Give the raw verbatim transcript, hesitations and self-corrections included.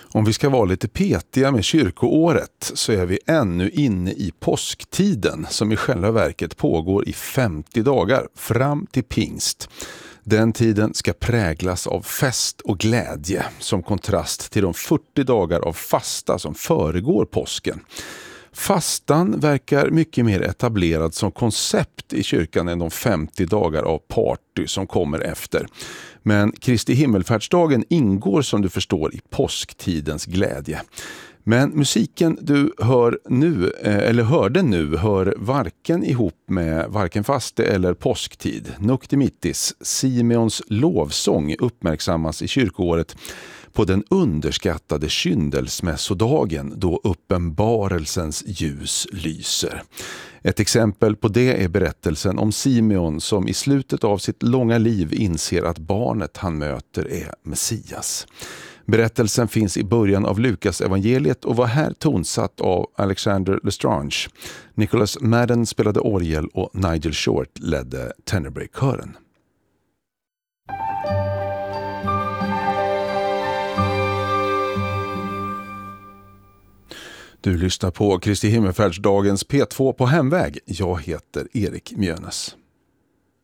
Om vi ska vara lite petiga med kyrkoåret så är vi ännu inne i påsktiden som i själva verket pågår i femtio dagar fram till pingst. Den tiden ska präglas av fest och glädje som kontrast till de fyrtio dagar av fasta som föregår påsken. Fastan verkar mycket mer etablerad som koncept i kyrkan än de femtio dagar av party som kommer efter. Men Kristi himmelfärdsdagen ingår som du förstår i påsktidens glädje. Men musiken du hör nu, eller hörde nu, hör varken ihop med varken faste eller påsktid. Noctimittis, Simeons lovsång, uppmärksammas i kyrkoåret på den underskattade kyndelsmässodagen då uppenbarelsens ljus lyser. Ett exempel på det är berättelsen om Simeon som i slutet av sitt långa liv inser att barnet han möter är Messias. Berättelsen finns i början av Lukas evangeliet och var här tonsatt av Alexander Lestrange. Nicholas Madden spelade orgel och Nigel Short ledde Tenebrae-kören. Du lyssnar på Kristi himmelfärdsdagens P två på hemväg. Jag heter Erik Mjönes.